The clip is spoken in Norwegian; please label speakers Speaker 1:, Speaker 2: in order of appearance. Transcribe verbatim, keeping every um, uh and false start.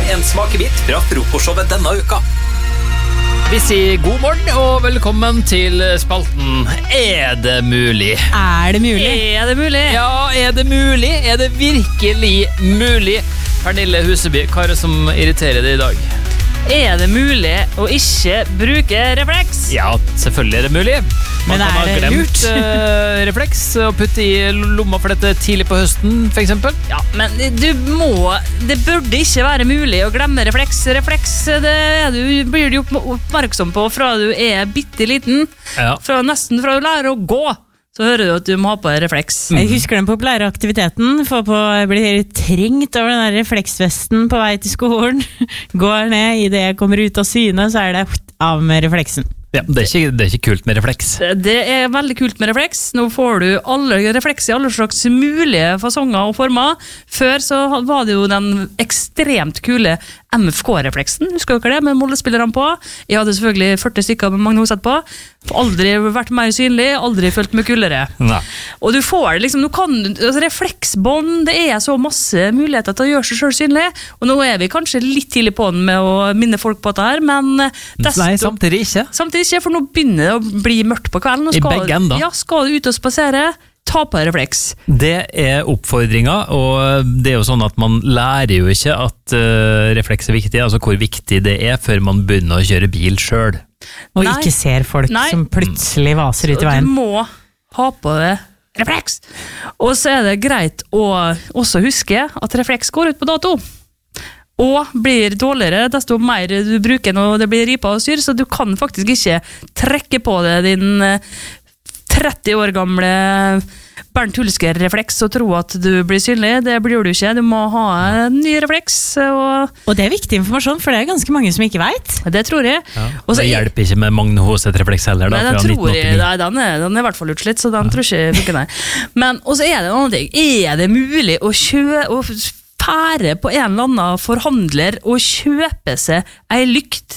Speaker 1: en smakebit fra frokostshowet denne uka. Vi sier god morgen og velkommen til spalten Er det mulig?
Speaker 2: Er det mulig?
Speaker 3: Er det mulig?
Speaker 1: Ja, er det mulig? Er det virkelig mulig? Pernille Huseby, hva er det som irriterer deg i dag?
Speaker 3: Er det mulig å ikke bruke refleks?
Speaker 1: Ja, selvfølgelig er det mulig. Man
Speaker 2: Men
Speaker 1: kan
Speaker 2: er
Speaker 1: ha
Speaker 2: det
Speaker 1: glemt
Speaker 2: lurt?
Speaker 1: uh, refleks og putte i lomma for dette tidlig på høsten, for eksempel.
Speaker 3: Ja, men du må Det burde ikke være mulig å glemme refleks. Refleks det er du, blir du oppmerksom på fra du er bitte liten.
Speaker 1: Ja.
Speaker 3: Fra, nesten fra du lærer å gå, så hører du at du må ha på refleks.
Speaker 2: Jeg husker den populære aktiviteten. Få på, blir trengt over den der refleksvesten på vei til skolen. Går ned, i det jeg kommer ut av syne, så er det av med refleksen.
Speaker 1: Ja, det er, ikke, det er ikke kult med refleks.
Speaker 3: Det er veldig kult med refleks. Nå får du alle refleks i alle slags mulige fasonger og former. Før så var det jo den ekstremt kule M F K-refleksen. Husker dere det, med mollespillerne på? Jeg hadde selvfølgelig førti stykker med Magne Hoseth på. Aldri vært mer synlig, aldri følt meg kullere.
Speaker 1: Nei.
Speaker 3: Og du får det liksom, du kan, altså refleksbånd, det er så masse muligheter til å gjøre seg selv synlig. Og nå er vi kanskje litt tidlig på den med å minne folk på dette her, men desto,
Speaker 1: Nei, samtidig ikke.
Speaker 3: samtidig ikke, for nå begynner det å bli mørkt på kvelden. Og
Speaker 1: I
Speaker 3: skal,
Speaker 1: begge ender.
Speaker 3: Ja, skal du ut og spasere, ta på deg refleks.
Speaker 1: Det er oppfordringa, og det er jo sånn at man lærer jo ikke at uh, refleks er viktig, altså hvor viktig det er før man begynner å kjøre bil selv.
Speaker 2: Og
Speaker 3: Nei.
Speaker 2: ikke ser folk
Speaker 3: Nei.
Speaker 2: som plutselig vaser ut i
Speaker 3: Og
Speaker 2: veien.
Speaker 3: du må ha på deg refleks. Og så er det greit å også huske at refleks går ut på dato. Og blir dårligere desto mer du bruker når det blir ripa og syr, så du kan faktisk ikke trekke på deg din eh, tretti år gamle Bernt Hulsker-refleks og tro at du blir synlig. Det blir du ikke. Du må ha en ny refleks. Og
Speaker 2: Og det er viktig informasjon, for det er ganske mange som ikke vet.
Speaker 3: det tror jeg.
Speaker 1: Ja.
Speaker 3: Og så
Speaker 1: Det
Speaker 3: er-
Speaker 1: hjelper ikke med Magne Hoseth-refleks heller, da,
Speaker 3: Nei, den
Speaker 1: fra
Speaker 3: tror jeg,
Speaker 1: nitten åttini.
Speaker 3: nei, den er, den er i hvert fall utslitt, så den tror jeg ikke funker, nei. Men, og så er det en annen ting. Er det mulig å kjø, å fære på en eller annen forhandler og kjøpe seg ei lykt